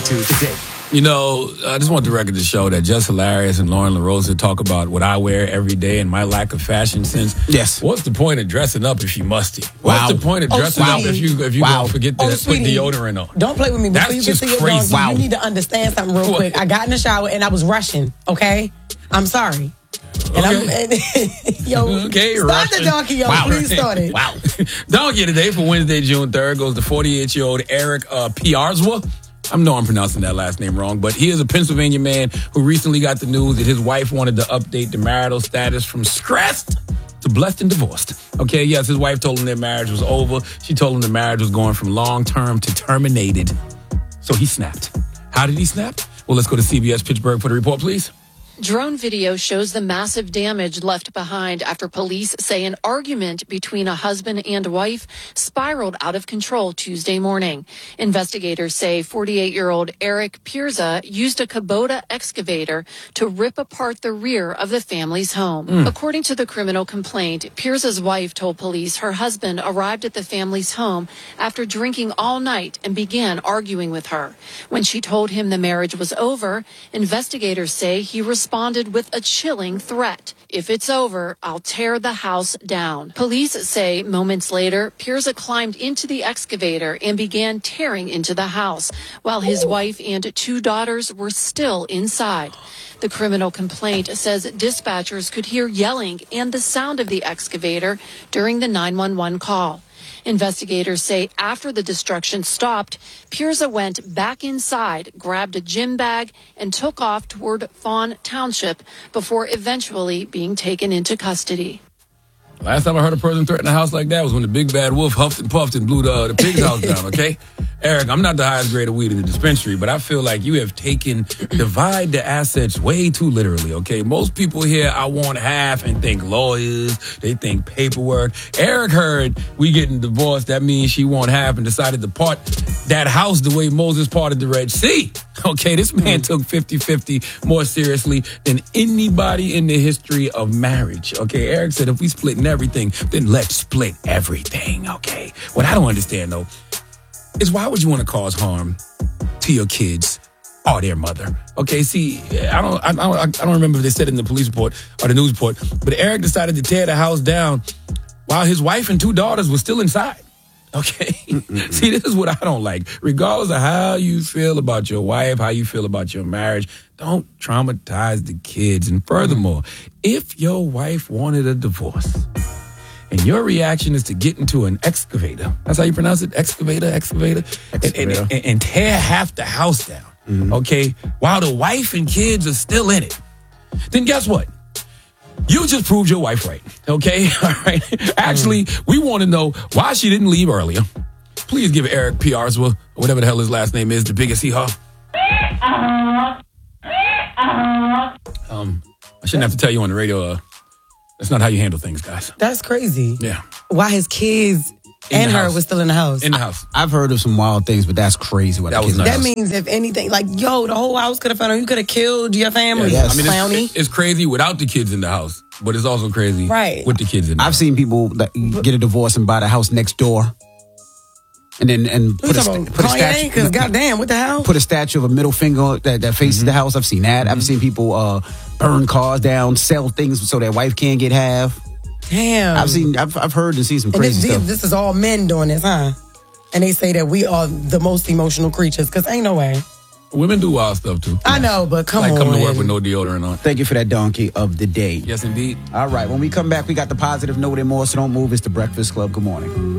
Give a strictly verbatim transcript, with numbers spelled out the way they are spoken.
attitude today. You know, I just want the record to show that Just Hilarious and Lauren LaRosa talk about what I wear every day and my lack of fashion sense. Yes. What's the point of dressing up if you musty? What's Wow. the point of Oh, dressing up sweetie. if you if you Wow. don't forget to Oh, put sweetie. deodorant on? Don't play with me before That's you get just to your crazy. donkey. Wow. You need to understand something real What? quick. I got in the shower and I was rushing, okay? I'm sorry. And I'm, and, yo, Okay, start Russian. the donkey, yo. Wow. Please start it. Wow. Donkey today for Wednesday, June third goes to forty-eight-year-old Eric uh, Piarzwa. I know I'm pronouncing that last name wrong, but he is a Pennsylvania man who recently got the news that his wife wanted to update the marital status from stressed to blessed and divorced. Okay, yes, his wife told him their marriage was over. She told him the marriage was going from long-term to terminated. So he snapped. How did he snap? Well, let's go to C B S Pittsburgh for the report, please. Drone video shows the massive damage left behind after police say an argument between a husband and wife spiraled out of control Tuesday morning. Investigators say forty-eight-year-old Eric Pirza used a Kubota excavator to rip apart the rear of the family's home. Mm. According to the criminal complaint, Pirza's wife told police her husband arrived at the family's home after drinking all night and began arguing with her. When she told him the marriage was over, investigators say he responded responded with a chilling threat. If it's over, I'll tear the house down. Police say moments later, Pirza climbed into the excavator and began tearing into the house, while his wife and two daughters were still inside. The criminal complaint says dispatchers could hear yelling and the sound of the excavator during the nine one one call. Investigators say after the destruction stopped, Pirza went back inside, grabbed a gym bag, and took off toward Fawn Township before eventually being taken into custody. Last time I heard a person threaten a house like that was when the big bad wolf huffed and puffed and blew the, the pig's house down, okay? Eric, I'm not the highest grade of weed in the dispensary, but I feel like you have taken divide the assets way too literally, okay? Most people here, I want half and think lawyers, they think paperwork. Eric heard we getting divorced, that means she want half and decided to part that house the way Moses parted the Red Sea. Okay, this man took fifty-fifty more seriously than anybody in the history of marriage. Okay, Eric said if we splitting everything, then let's split everything, okay? What I don't understand, though, is why would you want to cause harm to your kids or their mother? Okay, see, I don't, I don't, I don't remember if they said it in the police report or the news report, but Eric decided to tear the house down while his wife and two daughters were still inside. Okay? See, this is what I don't like. Regardless of how you feel about your wife, how you feel about your marriage, don't traumatize the kids. And furthermore, if your wife wanted a divorce and your reaction is to get into an excavator, that's how you pronounce it? Excavator, excavator, excavator. And, and, and tear half the house down, mm-hmm. okay, while the wife and kids are still in it, then guess what? You just proved your wife right, okay? All right. Actually, mm. we want to know why she didn't leave earlier. Please give Eric Piarzwa, or whatever the hell his last name is, the biggest hee-haw. Um, I shouldn't have to tell you on the radio. Uh, that's not how you handle things, guys. That's crazy. Yeah. Why his kids in and her house. was still in the house. In the house. I've heard of some wild things, but that's crazy. What that was That means if anything, like, yo, the whole house could have found her. You could have killed your family. Yeah, yes. I mean, Clowny. it's, it's crazy without the kids in the house, but it's also crazy right. with the kids in the I've house. seen people that get a divorce and buy the house next door. And then and put a, sta- put a statue. Because goddamn, what the hell? Put a statue of a middle finger that, that faces mm-hmm. the house. I've seen that. Mm-hmm. I've seen people uh, burn cars down, sell things so their wife can't get half. Damn. I've seen. I've, I've heard and seen some crazy this, stuff. This is all men doing this, huh? And they say that we are the most emotional creatures. Because ain't no way. Women do wild stuff too. I know, but come like on. Like come to work with no deodorant on. Thank you for that donkey of the day. Yes, indeed. All right. When we come back, we got the positive note and more. So don't move. It's the Breakfast Club. Good morning.